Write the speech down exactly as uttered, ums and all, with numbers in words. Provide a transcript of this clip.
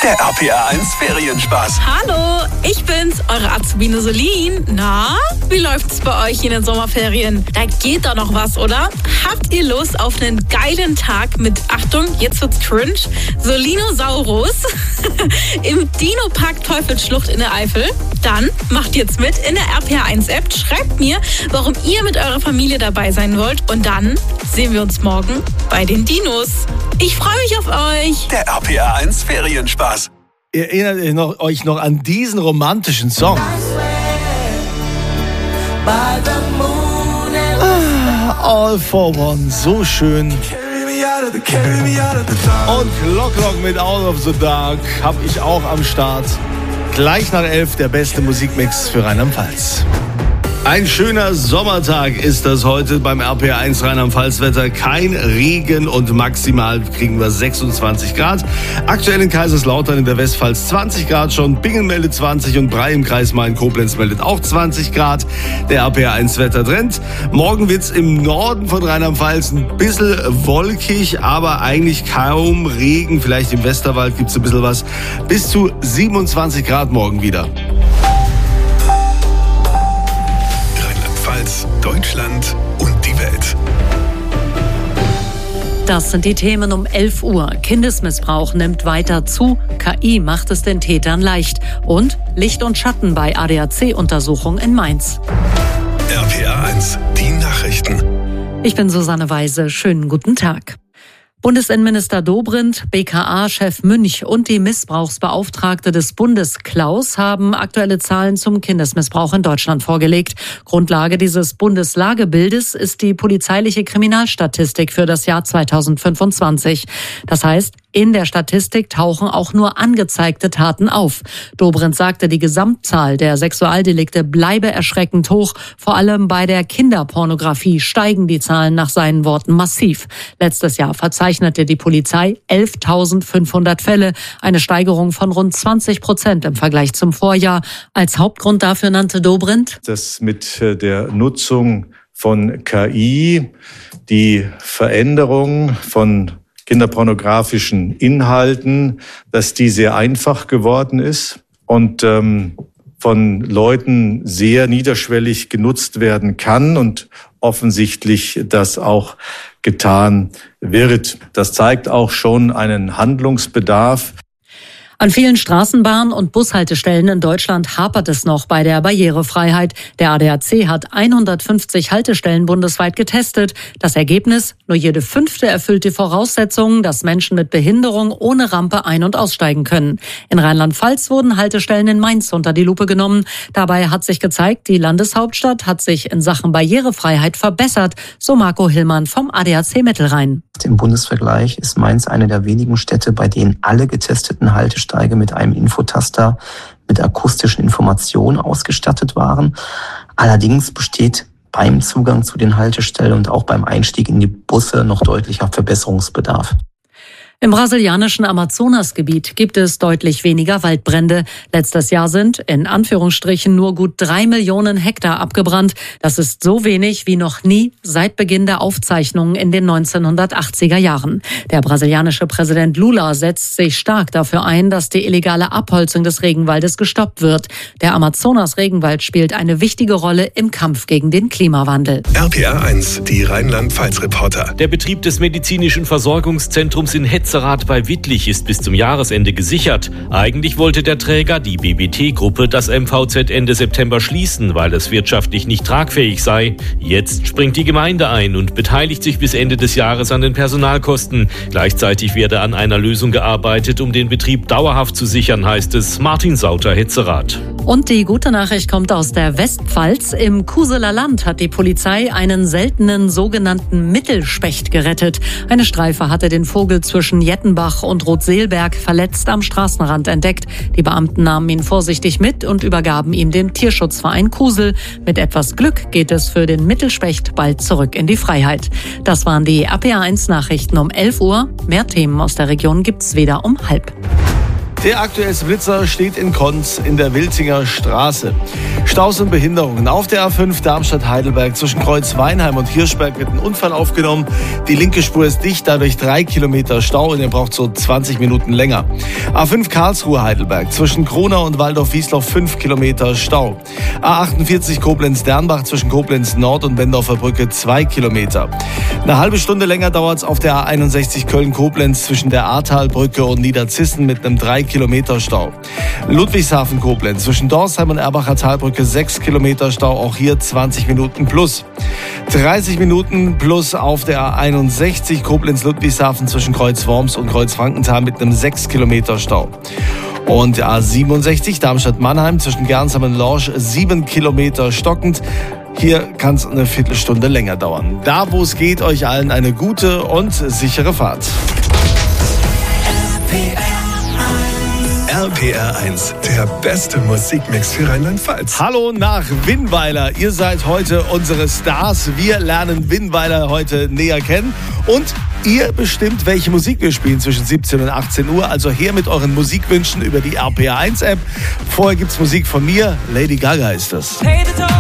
Der R P R eins Ferienspaß. Hallo, ich bin's, eure Azubine Solin. Na, wie läuft's bei euch in den Sommerferien? Da geht doch noch was, oder? Habt ihr Lust auf einen geilen Tag mit, Achtung, jetzt wird's cringe, Solinosaurus im Dino-Park Teufelsschlucht in der Eifel? Dann macht jetzt mit in der R P R eins App, schreibt mir, warum ihr mit eurer Familie dabei sein wollt und dann sehen wir uns morgen bei den Dinos. Ich freue mich auf euch. Der R P R eins Ferienspaß. Ihr erinnert euch noch, euch noch an diesen romantischen Song? Ah, All for One, so schön. Und Clock Clock mit Out of the Dark habe ich auch am Start. Gleich nach elf der beste Musikmix für Rheinland-Pfalz. Ein schöner Sommertag ist das heute beim R P R eins Rheinland-Pfalz-Wetter. Kein Regen und maximal kriegen wir sechsundzwanzig Grad. Aktuell in Kaiserslautern in der Westpfalz zwanzig Grad schon. Bingen meldet zwanzig und Brei im Kreis Main-Koblenz meldet auch zwanzig Grad. Der R P R eins Wettertrend. Morgen wird's im Norden von Rheinland-Pfalz ein bisschen wolkig, aber eigentlich kaum Regen. Vielleicht im Westerwald gibt's ein bisschen was. Bis zu siebenundzwanzig Grad morgen wieder. Deutschland und die Welt. Das sind die Themen um elf Uhr. Kindesmissbrauch nimmt weiter zu. K I macht es den Tätern leicht. Und Licht und Schatten bei A D A C-Untersuchung in Mainz. R P R eins, die Nachrichten. Ich bin Susanne Weise. Schönen guten Tag. Bundesinnenminister Dobrindt, B K A-Chef Münch und die Missbrauchsbeauftragte des Bundes Klaus haben aktuelle Zahlen zum Kindesmissbrauch in Deutschland vorgelegt. Grundlage dieses Bundeslagebildes ist die polizeiliche Kriminalstatistik für das Jahr zweitausendfünfundzwanzig. Das heißt, in der Statistik tauchen auch nur angezeigte Taten auf. Dobrindt sagte, die Gesamtzahl der Sexualdelikte bleibe erschreckend hoch. Vor allem bei der Kinderpornografie steigen die Zahlen nach seinen Worten massiv. Letztes Jahr verzeichnete die Polizei elftausendfünfhundert Fälle, eine Steigerung von rund zwanzig Prozent im Vergleich zum Vorjahr. Als Hauptgrund dafür nannte Dobrindt, dass mit der Nutzung von K I die Veränderung von kinderpornografischen Inhalten, dass die sehr einfach geworden ist und ähm, von Leuten sehr niederschwellig genutzt werden kann und offensichtlich das auch getan wird. Das zeigt auch schon einen Handlungsbedarf. An vielen Straßenbahn- und Bushaltestellen in Deutschland hapert es noch bei der Barrierefreiheit. Der A D A C hat hundertfünfzig Haltestellen bundesweit getestet. Das Ergebnis: Nur jede fünfte erfüllt die Voraussetzungen, dass Menschen mit Behinderung ohne Rampe ein- und aussteigen können. In Rheinland-Pfalz wurden Haltestellen in Mainz unter die Lupe genommen. Dabei hat sich gezeigt, die Landeshauptstadt hat sich in Sachen Barrierefreiheit verbessert, so Marco Hillmann vom A D A C Mittelrhein. Im Bundesvergleich ist Mainz eine der wenigen Städte, bei denen alle getesteten Haltesteige mit einem Infotaster mit akustischen Informationen ausgestattet waren. Allerdings besteht beim Zugang zu den Haltestellen und auch beim Einstieg in die Busse noch deutlicher Verbesserungsbedarf. Im brasilianischen Amazonasgebiet gibt es deutlich weniger Waldbrände. Letztes Jahr sind in Anführungsstrichen nur gut drei Millionen Hektar abgebrannt. Das ist so wenig wie noch nie seit Beginn der Aufzeichnungen in den neunzehnhundertachtziger Jahren. Der brasilianische Präsident Lula setzt sich stark dafür ein, dass die illegale Abholzung des Regenwaldes gestoppt wird. Der Amazonas-Regenwald spielt eine wichtige Rolle im Kampf gegen den Klimawandel. R P R eins, die Rheinland-Pfalz-Reporter. Der Betrieb des medizinischen Versorgungszentrums in Hetze bei Wittlich ist bis zum Jahresende gesichert. Eigentlich wollte der Träger, die B B T-Gruppe, das M V Z Ende September schließen, weil es wirtschaftlich nicht tragfähig sei. Jetzt springt die Gemeinde ein und beteiligt sich bis Ende des Jahres an den Personalkosten. Gleichzeitig werde an einer Lösung gearbeitet, um den Betrieb dauerhaft zu sichern, heißt es. Martin Sauter, Hetzerath. Und die gute Nachricht kommt aus der Westpfalz. Im Kuseler Land hat die Polizei einen seltenen sogenannten Mittelspecht gerettet. Eine Streife hatte den Vogel zwischen Jettenbach und Rotseelberg verletzt am Straßenrand entdeckt. Die Beamten nahmen ihn vorsichtig mit und übergaben ihm dem Tierschutzverein Kusel. Mit etwas Glück geht es für den Mittelspecht bald zurück in die Freiheit. Das waren die R P R eins Nachrichten um elf Uhr. Mehr Themen aus der Region gibt's wieder um halb. Der aktuellste Blitzer steht in Konz in der Wiltinger Straße. Staus und Behinderungen. Auf der A fünf Darmstadt-Heidelberg zwischen Kreuz-Weinheim und Hirschberg wird ein Unfall aufgenommen. Die linke Spur ist dicht, dadurch drei Kilometer Stau und ihr braucht so zwanzig Minuten länger. A fünf Karlsruhe-Heidelberg zwischen Kronau und Waldorf-Wiesloch fünf Kilometer Stau. A achtundvierzig Koblenz-Dernbach zwischen Koblenz Nord und Bendorfer Brücke zwei Kilometer. Eine halbe Stunde länger dauert es auf der A einundsechzig Köln-Koblenz zwischen der Ahrtalbrücke und Niederzissen mit einem drei Kilometer Stau. Ludwigshafen-Koblenz zwischen Dorsheim und Erbacher Talbrücke sechs Kilometer Stau, auch hier zwanzig Minuten plus. dreißig Minuten plus auf der A einundsechzig Koblenz-Ludwigshafen zwischen Kreuz-Worms und Kreuz-Frankenthal mit einem sechs Kilometer Stau. Und A siebenundsechzig Darmstadt-Mannheim zwischen Gernsheim und Lorsch sieben Kilometer stockend. Hier kann es eine Viertelstunde länger dauern. Da, wo es geht, euch allen eine gute und sichere Fahrt. R P R eins, der beste Musikmix für Rheinland-Pfalz. Hallo nach Winnweiler. Ihr seid heute unsere Stars. Wir lernen Winnweiler heute näher kennen. Und ihr bestimmt, welche Musik wir spielen zwischen siebzehn und achtzehn Uhr. Also her mit euren Musikwünschen über die R P R eins App. Vorher gibt's Musik von mir. Lady Gaga ist das.